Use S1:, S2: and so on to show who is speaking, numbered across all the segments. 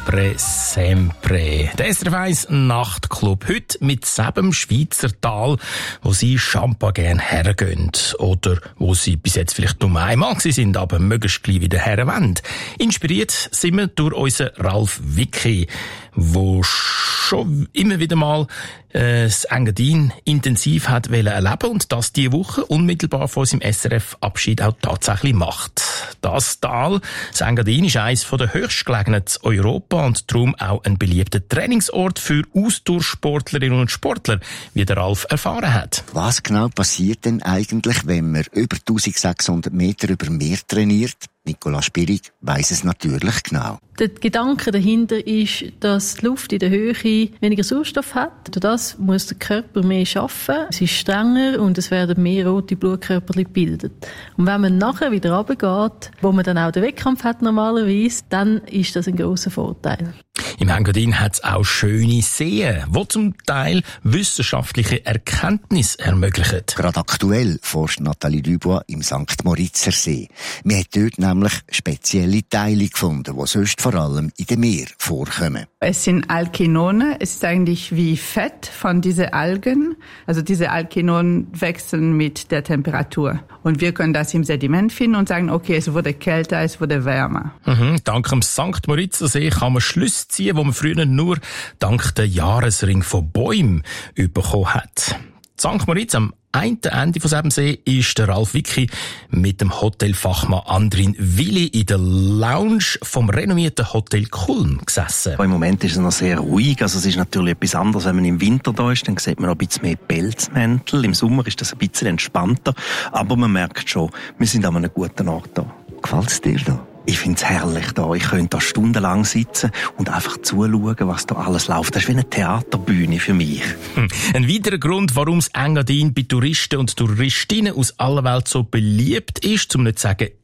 S1: sempre. Der SRF 1 Nachtclub. Heute mit Sebem Schweizer Tal, wo sie Champa gern hergehen. Oder wo sie bis jetzt vielleicht nur einmal sind, aber möglichst gleich wieder herwollen. Inspiriert sind wir durch unseren Ralf Wicki, wo schon immer wieder mal das Engadin intensiv hat erleben und das diese Woche unmittelbar vor seinem SRF-Abschied auch tatsächlich macht. Das Tal, das Engadin, ist eines der höchstgelegenen in Europa und darum auch ein beliebter Trainingsort für Ausdauersportlerinnen und Sportler, wie der Ralf erfahren hat.
S2: Was genau passiert denn eigentlich, wenn man über 1600 Meter über Meer trainiert? Nicola Spirig weiss es natürlich genau.
S3: Der Gedanke dahinter ist, dass die Luft in der Höhe weniger Sauerstoff hat. Durch das muss der Körper mehr arbeiten. Es ist strenger und es werden mehr rote Blutkörper gebildet. Und wenn man nachher wieder runtergeht, wo man dann auch den Wettkampf hat normalerweise, dann ist das ein grosser Vorteil.
S1: Im Engadin hat es auch schöne Seen, die zum Teil wissenschaftliche Erkenntnisse ermöglichen.
S2: Gerade aktuell forscht Nathalie Dubois im St. Moritzer See. Man hat dort nämlich spezielle Teile gefunden, die sonst vor allem in dem Meer vorkommen.
S4: Es sind Alkinone. Es ist eigentlich wie Fett von diesen Algen. Also diese Alkinonen wechseln mit der Temperatur. Und wir können das im Sediment finden und sagen, okay, es wurde kälter, es wurde wärmer.
S1: Dank dem St. Moritzer See kann man Schlüsse ziehen, wo man früher nur dank der Jahresring von Bäumen bekommen hat. St. Moritz am einen Ende von diesem See ist der Ralf Wicki mit dem Hotelfachmann Andrin Willi in der Lounge vom renommierten Hotel Kulm gesessen.
S5: Im Moment ist es noch sehr ruhig. Also es ist natürlich etwas anderes, wenn man im Winter da ist, dann sieht man noch ein bisschen mehr Pelzmäntel. Im Sommer ist das ein bisschen entspannter. Aber man merkt schon, wir sind an einem guten Ort da.
S2: Gefällt es dir da?
S5: Ich find's herrlich da. Ich könnte da stundenlang sitzen und einfach zuschauen, was da alles läuft. Das ist wie eine Theaterbühne für mich.
S1: Ein weiterer Grund, warum das Engadin bei Touristen und Touristinnen aus aller Welt so beliebt ist, um nicht zu sagen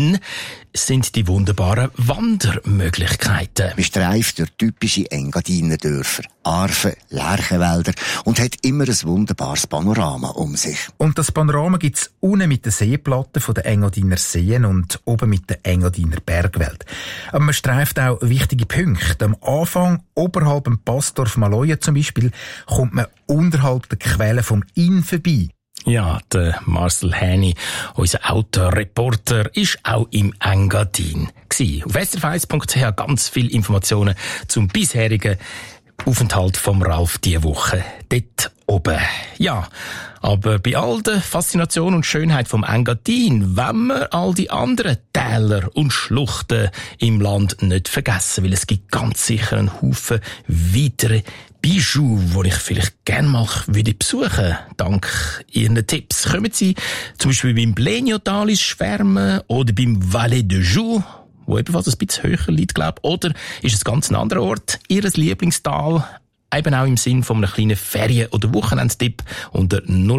S1: sind die wunderbaren Wandermöglichkeiten.
S2: Man streift durch typische Engadiner Dörfer, Arfen, Lärchenwälder und hat immer ein wunderbares Panorama um sich.
S6: Und das Panorama gibt's unten mit den Seeplatten von den Engadiner Seen und oben mit der Engadiner Bergwelt. Aber man streift auch wichtige Punkte. Am Anfang, oberhalb dem Passdorf Maloja zum Beispiel, kommt man unterhalb der Quelle vom Inn vorbei.
S1: Ja, der Marcel Häni, unser Autoreporter, ist auch im Engadin gsi. Auf srf1.ch ganz viele Informationen zum bisherigen Aufenthalt vom Ralf diese Woche dort oben. Ja, aber bei all der Faszination und Schönheit vom Engadin wollen wir all die anderen Täler und Schluchten im Land nicht vergessen, weil es gibt ganz sicher einen Haufen weitere Bijoux, die ich vielleicht gerne mal besuchen würde. Dank Ihren Tipps. Kommen Sie zum Beispiel beim Blenio-Tal ins Schwärmen oder beim Valais de Joux, wo ebenfalls ein bisschen höher liegt, glaube ich. Oder ist es ganz ein anderer Ort, Ihr Lieblingstal? Eben auch im Sinn von einem kleinen Ferien- oder Wochenendtipp unter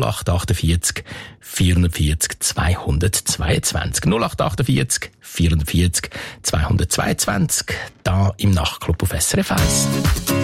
S1: 0848 440 222. 0848 440 222. Da im Nachtclub auf SRF 1.